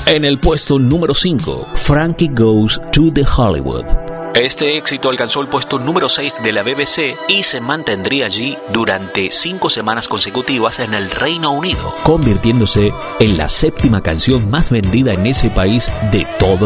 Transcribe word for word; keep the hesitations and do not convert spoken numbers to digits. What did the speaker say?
En el puesto número cinco, Frankie Goes to the Hollywood. Este éxito alcanzó el puesto número seis de la B B C y se mantendría allí durante cinco semanas consecutivas en el Reino Unido, convirtiéndose en la séptima canción más vendida en ese país de todo